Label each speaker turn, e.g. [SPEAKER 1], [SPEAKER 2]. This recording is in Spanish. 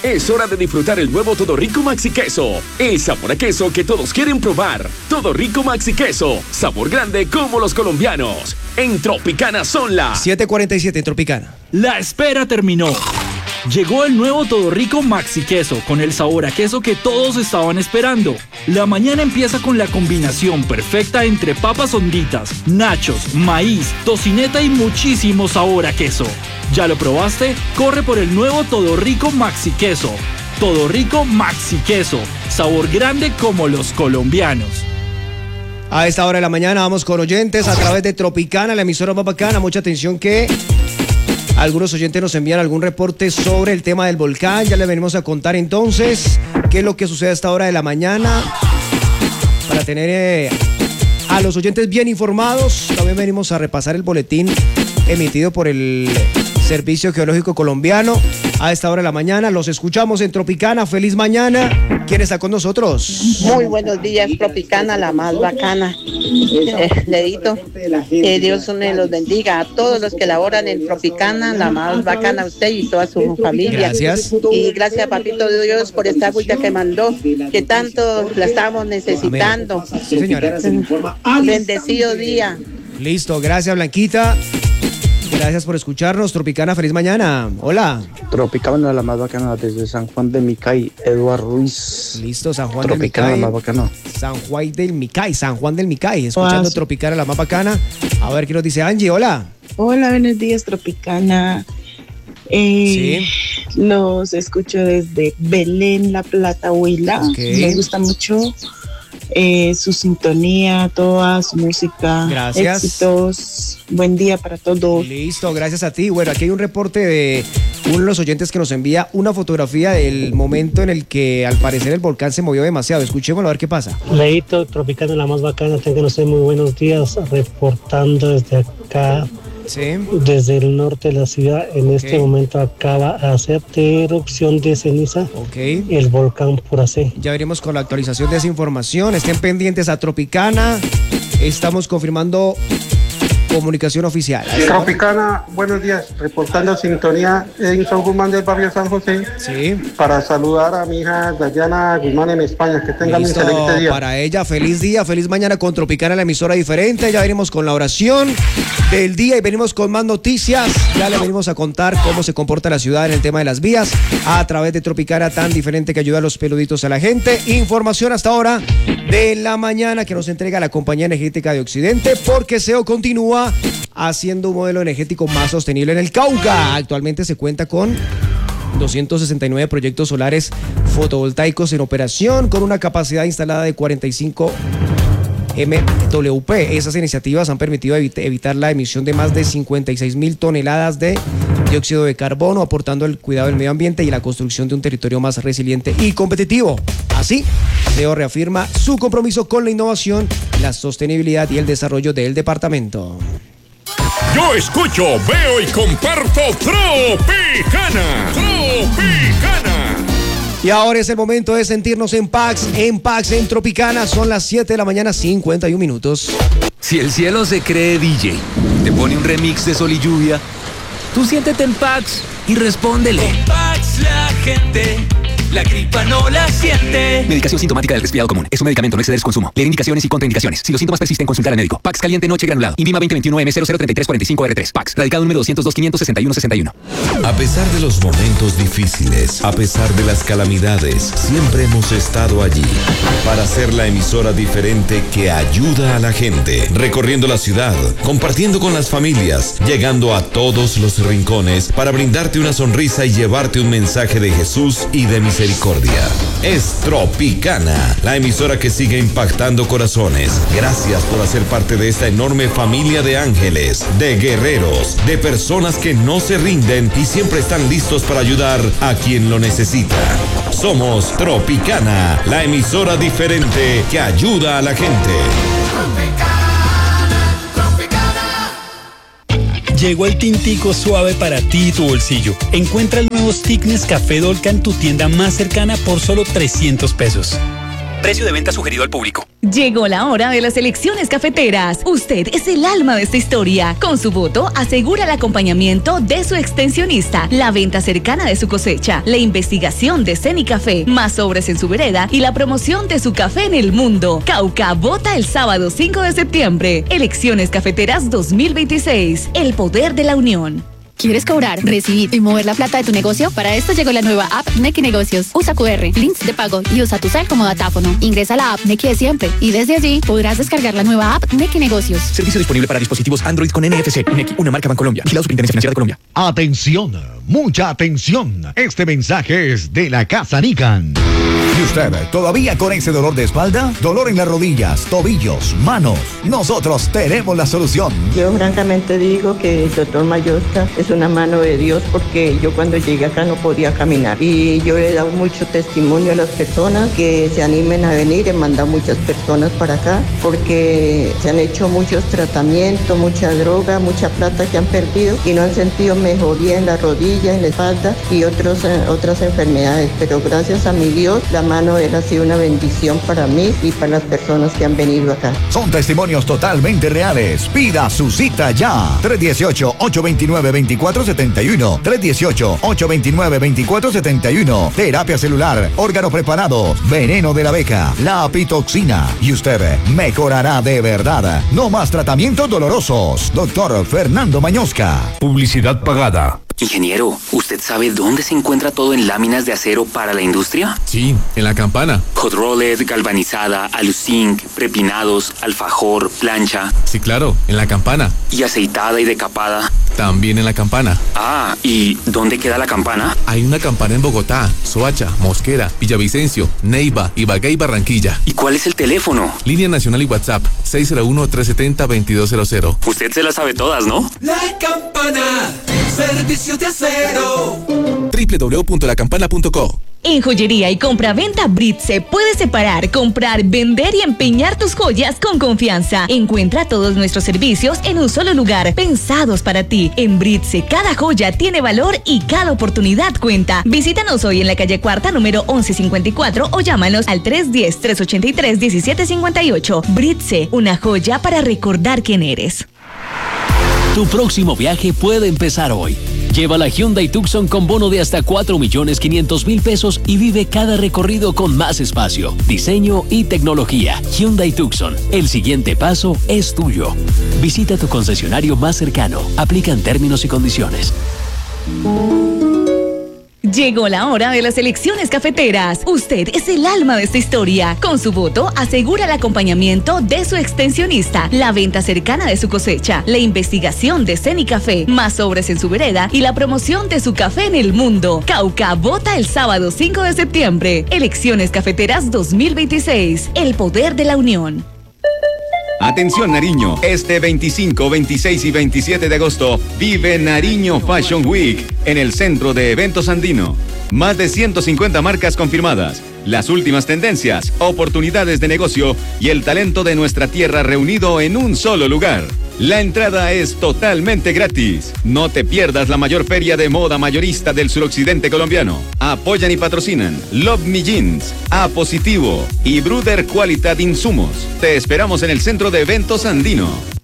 [SPEAKER 1] Es hora de disfrutar el nuevo Todo Rico Maxi Queso. El sabor a queso que todos quieren probar. Todo Rico Maxi Queso. Sabor grande como los colombianos. En Tropicana son las
[SPEAKER 2] 7:47 en Tropicana.
[SPEAKER 3] La espera terminó. Llegó el nuevo Todo Rico Maxi Queso con el sabor a queso que todos estaban esperando. La mañana empieza con la combinación perfecta entre papas honditas, nachos, maíz, tocineta y muchísimo sabor a queso. ¿Ya lo probaste? Corre por el nuevo Todo Rico Maxi Queso. Todo Rico Maxi Queso. Sabor grande como los colombianos.
[SPEAKER 2] A esta hora de la mañana vamos con oyentes a través de Tropicana, la emisora más bacana. Mucha atención que algunos oyentes nos envían algún reporte sobre el tema del volcán. Ya les venimos a contar entonces qué es lo que sucede a esta hora de la mañana para tener a los oyentes bien informados. También venimos a repasar el boletín emitido por el Servicio Geológico Colombiano a esta hora de la mañana. Los escuchamos en Tropicana. Feliz mañana. ¿Quién está con nosotros?
[SPEAKER 4] Muy buenos días, Tropicana, la más bacana. Dedito, Dios me los bendiga a todos los que laboran en Tropicana, la más bacana, usted y toda su familia.
[SPEAKER 2] Gracias.
[SPEAKER 4] Y gracias, papito de Dios, por esta agüita que mandó, que tanto la estamos necesitando.
[SPEAKER 2] Sí, señora.
[SPEAKER 4] Bendecido día.
[SPEAKER 2] Listo, gracias, Blanquita. Gracias por escucharnos. Tropicana, feliz mañana. Hola.
[SPEAKER 5] Tropicana, la más bacana, desde San Juan del Micay, Eduardo Ruiz.
[SPEAKER 2] Listo, San Juan
[SPEAKER 5] Tropicana,
[SPEAKER 2] del Micay.
[SPEAKER 5] la más bacana.
[SPEAKER 2] San Juan del Micay. Escuchando Tropicana, la más bacana. A ver qué nos dice Angie. Hola.
[SPEAKER 6] Hola, buenos días, Tropicana.
[SPEAKER 2] Sí.
[SPEAKER 6] Los escucho desde Belén, La Plata, Huila.
[SPEAKER 2] Okay.
[SPEAKER 6] Me gusta mucho su sintonía, toda su música.
[SPEAKER 2] Gracias.
[SPEAKER 6] Éxitos. Buen día para todos.
[SPEAKER 2] Listo, gracias a ti. Bueno, aquí hay un reporte de uno de los oyentes que nos envía una fotografía del momento en el que al parecer el volcán se movió demasiado. Escuchémoslo a ver qué pasa.
[SPEAKER 7] Leito, Tropicana, la más bacana. Tengan ustedes muy buenos días. Reportando desde acá.
[SPEAKER 2] Sí.
[SPEAKER 7] Desde el norte de la ciudad. En este momento acaba de hacer erupción de ceniza. El volcán Puracé.
[SPEAKER 2] Ya veremos con la actualización de esa información. Estén pendientes a Tropicana. Estamos confirmando comunicación oficial.
[SPEAKER 8] Tropicana, buenos días. Reportando sintonía en San Guzmán del barrio San José.
[SPEAKER 2] Sí.
[SPEAKER 8] Para saludar a mi hija Dayana Guzmán en España. Que tengan un excelente día.
[SPEAKER 2] Para ella, feliz día, feliz mañana con Tropicana, la emisora diferente. Ya venimos con la oración del día y venimos con más noticias. Ya le venimos a contar cómo se comporta la ciudad en el tema de las vías a través de Tropicana, tan diferente que ayuda a los peluditos a la gente. Información hasta ahora de la mañana que nos entrega la Compañía Energética de Occidente, porque SEO continúa haciendo un modelo energético más sostenible en el Cauca. Actualmente se cuenta con 269 proyectos solares fotovoltaicos en operación con una capacidad instalada de 45 MWP. Esas iniciativas han permitido evitar la emisión de más de 56,000 toneladas de dióxido de carbono, aportando el cuidado del medio ambiente y la construcción de un territorio más resiliente y competitivo. Así, SEO reafirma su compromiso con la innovación, la sostenibilidad y el desarrollo del departamento.
[SPEAKER 9] Yo escucho, veo y comparto Tropicana. Tropicana.
[SPEAKER 2] Y ahora es el momento de sentirnos en Pax, en Tropicana. Son las 7 de la mañana, 51 minutos.
[SPEAKER 10] Si el cielo se cree DJ, te pone un remix de Sol y Lluvia, tú siéntete en Pax y respóndele.
[SPEAKER 11] Con Pax la gente, la gripa no la siente.
[SPEAKER 10] Medicación sintomática del resfriado común. Es un medicamento, no exceder su consumo. Leer indicaciones y contraindicaciones. Si los síntomas persisten, consultar al médico. Pax caliente noche granulado. INVIMA 2021M003345R3. Pax. Radicado número 202-561-61.
[SPEAKER 12] A pesar de los momentos difíciles, a pesar de las calamidades, siempre hemos estado allí para ser la emisora diferente que ayuda a la gente. Recorriendo la ciudad, compartiendo con las familias, llegando a todos los rincones para brindarte una sonrisa y llevarte un mensaje de Jesús y de misericordia. Es Tropicana, la emisora que sigue impactando corazones. Gracias por hacer parte de esta enorme familia de ángeles, de guerreros, de personas que no se rinden y siempre están listos para ayudar a quien lo necesita. Somos Tropicana, la emisora diferente que ayuda a la gente.
[SPEAKER 3] Llegó el tintico suave para ti y tu bolsillo. Encuentra el nuevo stick Nescafé Dolca en tu tienda más cercana por solo 300 pesos.
[SPEAKER 10] Precio de venta sugerido al público.
[SPEAKER 13] Llegó la hora de las elecciones cafeteras. Usted es el alma de esta historia. Con su voto asegura el acompañamiento de su extensionista, la venta cercana de su cosecha, la investigación de Cenicafé, más obras en su vereda y la promoción de su café en el mundo. Cauca vota el sábado 5 de septiembre. Elecciones cafeteras 2026. El poder de la unión.
[SPEAKER 14] ¿Quieres cobrar, recibir y mover la plata de tu negocio? Para esto llegó la nueva app Nequi Negocios. Usa QR, links de pago y usa tu cel como datáfono. Ingresa a la app Nequi de siempre y desde allí podrás descargar la nueva app Nequi Negocios.
[SPEAKER 15] Servicio disponible para dispositivos Android con NFC. Nequi, una marca Bancolombia. Vigilado Superintendencia Financiera de Colombia.
[SPEAKER 16] Atención, mucha atención. Este mensaje es de la Casa Nican. ¿Y usted todavía con ese dolor de espalda? ¿Dolor en las rodillas, tobillos, manos? Nosotros tenemos la solución.
[SPEAKER 17] Yo francamente digo que el doctor Mayorga es una mano de Dios, porque yo cuando llegué acá no podía caminar. Y yo he dado mucho testimonio a las personas que se animen a venir. He mandado muchas personas para acá porque se han hecho muchos tratamientos, mucha droga, mucha plata que han perdido y no han sentido mejoría en la rodilla, en la espalda y otras enfermedades. Pero gracias a mi Dios, la mano de él ha sido una bendición para mí y para las personas que han venido acá.
[SPEAKER 16] Son testimonios totalmente reales. Pida su cita ya. 318-829-2471. 318-829-2471. Terapia celular, órgano preparado, veneno de la abeja, la apitoxina. Y usted mejorará de verdad. No más tratamientos dolorosos. Doctor Fernando Mañosca.
[SPEAKER 18] Publicidad pagada.
[SPEAKER 10] Ingeniero, ¿usted sabe dónde se encuentra todo en láminas de acero para la industria?
[SPEAKER 18] Sí, en la Campana.
[SPEAKER 10] Hot rolled, galvanizada, aluzinc, prepinados, alfajor, plancha.
[SPEAKER 18] Sí, claro, en la Campana.
[SPEAKER 10] ¿Y aceitada y decapada?
[SPEAKER 18] También en la Campana.
[SPEAKER 10] Ah, ¿y dónde queda la Campana?
[SPEAKER 18] Hay una Campana en Bogotá, Soacha, Mosquera, Villavicencio, Neiva, Ibagué y Barranquilla.
[SPEAKER 10] ¿Y cuál es el teléfono?
[SPEAKER 18] Línea nacional y WhatsApp, 601-370-2200.
[SPEAKER 10] Usted se las sabe todas, ¿no?
[SPEAKER 11] La Campana, servicio de acero.
[SPEAKER 18] www.lacampana.co.
[SPEAKER 13] En joyería y compra-venta Britse puedes separar, comprar, vender y empeñar tus joyas con confianza. Encuentra todos nuestros servicios en un solo lugar, pensados para ti. En Britse, cada joya tiene valor y cada oportunidad cuenta. Visítanos hoy en la calle Cuarta, número 1154 o llámanos al 310-383-1758. Britse, una joya para recordar quién eres.
[SPEAKER 19] Tu próximo viaje puede empezar hoy. Lleva la Hyundai Tucson con bono de hasta 4.500.000 pesos y vive cada recorrido con más espacio, diseño y tecnología. Hyundai Tucson, el siguiente paso es tuyo. Visita tu concesionario más cercano. Aplican términos y condiciones.
[SPEAKER 13] Llegó la hora de las elecciones cafeteras. Usted es el alma de esta historia. Con su voto asegura el acompañamiento de su extensionista, la venta cercana de su cosecha, la investigación de Cenicafé, más obras en su vereda y la promoción de su café en el mundo. Cauca vota el sábado 5 de septiembre. Elecciones cafeteras 2026. El poder de la unión.
[SPEAKER 20] Atención Nariño, este 25, 26 y 27 de agosto vive Nariño Fashion Week en el Centro de Eventos Andino. Más de 150 marcas confirmadas, las últimas tendencias, oportunidades de negocio y el talento de nuestra tierra reunido en un solo lugar. La entrada es totalmente gratis. No te pierdas la mayor feria de moda mayorista del suroccidente colombiano. Apoyan y patrocinan Love Me Jeans, A Positivo y Bruder Qualidad Insumos. Te esperamos en el Centro de Eventos Andino.